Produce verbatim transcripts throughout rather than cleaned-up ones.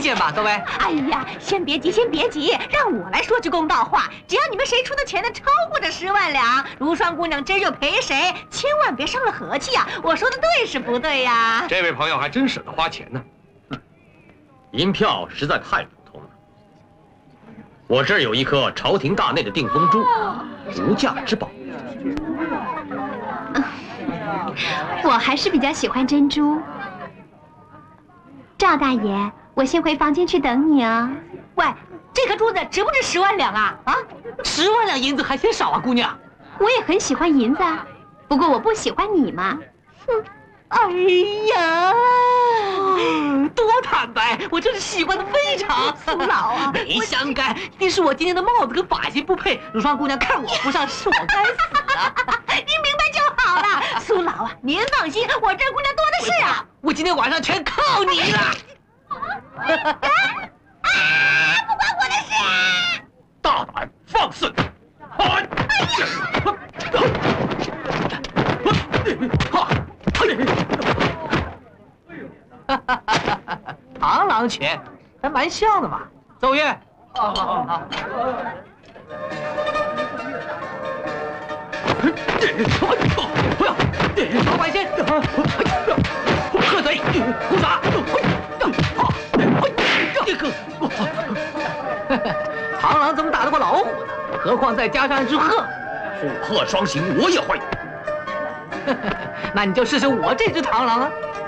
见吧，各位。 哎呀，先别急，先别急，让我来说句公道话。只要你们谁出的钱呢超过这十万两，如霜姑娘真就赔谁，千万别伤了和气呀！我说的对是不对呀？ 这位朋友还真舍得花钱呢。 银票实在太普通了。我这儿有一颗朝廷大内的定风珠，无价之宝。 我还是比较喜欢珍珠。赵大爷，我先回房间去等你啊。 喂，这颗珠子值不值十万两啊？啊， 十万两银子还嫌少啊，姑娘。 我也很喜欢银子啊，不过我不喜欢你嘛。 哼，哎呀， 多坦白，我真是喜欢的非常。 苏老啊， 没相干，一定是我今天的帽子跟发型不配，如霜姑娘看我不上，是我该死啊！ 您明白就好了，苏老啊，您放心，我这姑娘多的是啊。 我今天晚上全靠你了。 啊，不关我的事。 大胆放肆！哎螳螂拳还蛮像的嘛。奏乐。好好好。老百姓，喝嘴，胡耍。螳螂怎么打得过老虎呢？何况再加上一只鹤， 虎鹤双形，我也会。 那你就试试我这只螳螂啊！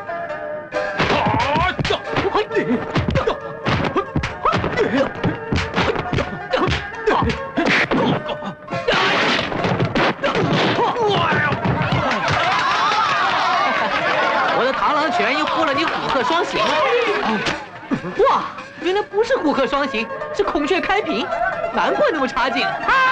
我的螳螂拳又破了你虎鹤双形了。哇，原来不是虎鹤双形，是孔雀开屏，难怪那么差劲。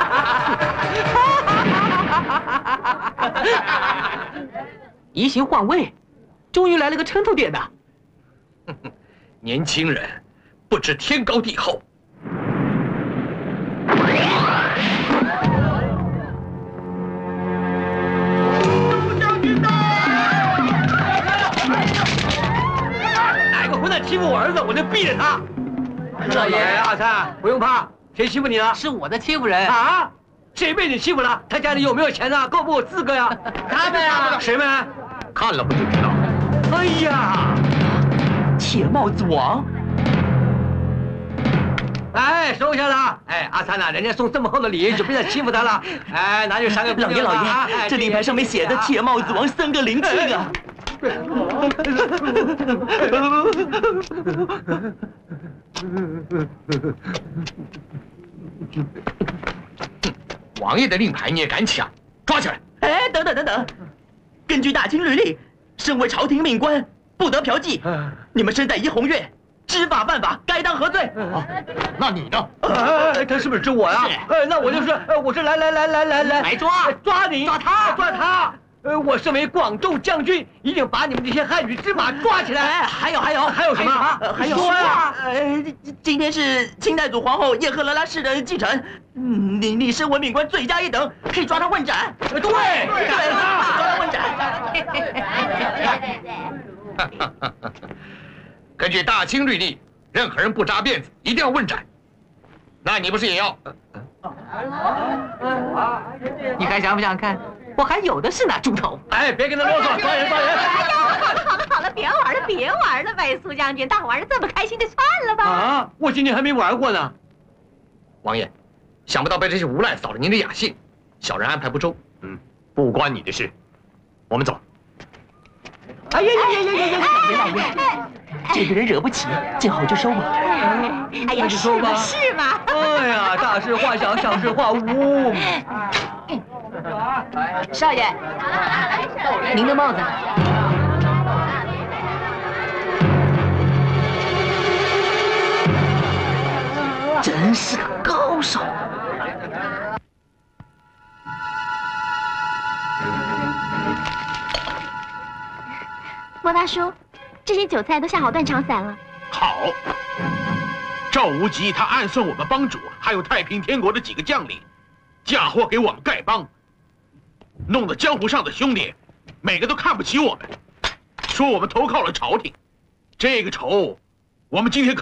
移形换位，终于来了个抻头点的。 年轻人不知天高地厚。 哪个混蛋欺负我儿子，我就毙了他！ 少爷， 阿灿，不用怕，谁欺负你了？ 是我的欺负人啊！谁被你欺负了？他家里有没有钱呢？够不够资格呀？ 他们呀， 谁们？ 看了不就知道。 哎呀， 铁帽子王！ 哎，收下了。哎，阿灿呐，人家送这么厚的礼，就别再欺负他了。哎，拿去三个。 老爷老爷，这立牌上面写的“铁帽子王”三个零七个。 王爷的令牌你也敢抢？抓起来！ 哎，等等等等，根据大清律例，身为朝廷命官，不得嫖妓。你们身在怡红院，知法犯法，该当何罪？ 啊，那你呢？ 哎，他是不是指我呀？哎，那我就是，呃，我是来来来来来来来抓抓你， 抓他， 抓他。呃，我身为广州将军，一定把你们这些汉语之马抓起来。 哎，还有还有还有什么？ 还有说呀！ 呃，今天是清代祖皇后叶赫那拉氏的继承，嗯，你你身为命官罪加一等，可以抓他问斩。 对， 对，抓他问斩。 根据大清律例，任何人不扎辫子一定要问斩。那你不是也要？ 你还想不想看？我还有的是呢，猪头！ 哎，别跟他啰嗦，抓人抓人！ 哎呦，好了好了好了，别玩了别玩了呗，苏将军，大玩的这么开心，就算了吧。 啊，我今天还没玩过呢。 王爷，想不到被这些无赖扫了您的雅兴，小人安排不周。嗯，不关你的事。我们走。 哎呀呀呀呀呀呀！老爷老爷，这个人惹不起，见好就收吧。 哎呀，是吗是吗？ 哎呀，大事化小，小事化无。 少爷， 您的帽子。 真是个高手。 莫大叔，这些韭菜都下好断肠散了。 好，赵无极他暗算我们帮主，还有太平天国的几个将领，嫁祸给我们丐帮，弄得江湖上的兄弟每个都看不起我们，说我们投靠了朝廷。这个仇，我们今天可。